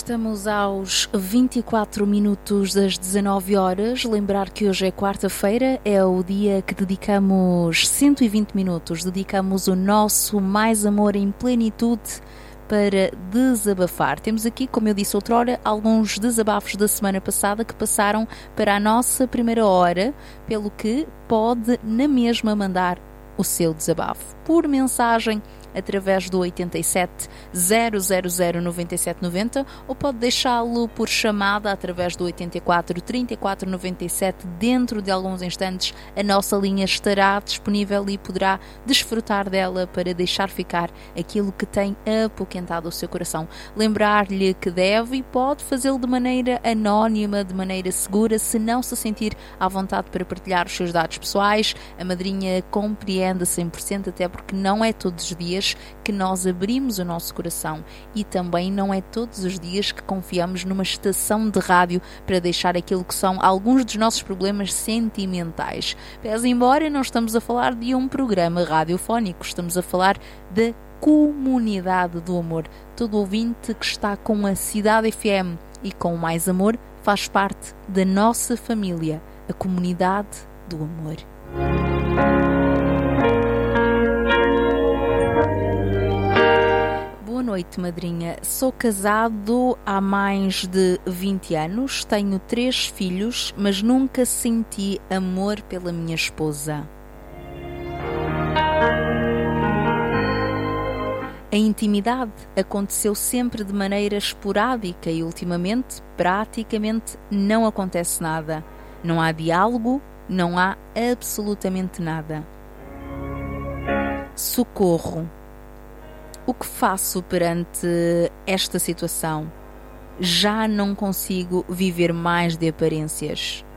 Estamos aos 24 minutos das 19 horas. Lembrar que hoje é quarta-feira, é o dia que dedicamos 120 minutos, dedicamos o nosso Mais Amor em Plenitude para desabafar. Temos aqui, como eu disse outrora, alguns desabafos da semana passada que passaram para a nossa primeira hora, pelo que pode na mesma mandar o seu desabafo por mensagem através do 87 000 97 90 ou pode deixá-lo por chamada através do 84 34 97. Dentro de alguns instantes a nossa linha estará disponível e poderá desfrutar dela para deixar ficar aquilo que tem apoquentado o seu coração. Lembrar-lhe que deve e pode fazê-lo de maneira anónima, de maneira segura, se não se sentir à vontade para partilhar os seus dados pessoais. A madrinha compreende a 100%, até porque não é todos os dias que nós abrimos o nosso coração e também não é todos os dias que confiamos numa estação de rádio para deixar aquilo que são alguns dos nossos problemas sentimentais. Pese embora não estamos a falar de um programa radiofónico, estamos a falar da comunidade do amor. Todo ouvinte que está com a Cidade FM e com Mais Amor faz parte da nossa família, a comunidade do amor. Boa noite, madrinha. Sou casado há mais de 20 anos, tenho 3 filhos, mas nunca senti amor pela minha esposa. A intimidade aconteceu sempre de maneira esporádica e ultimamente praticamente não acontece nada. Não há diálogo, não há absolutamente nada. Socorro. O que faço perante esta situação? Já não consigo viver mais de aparências.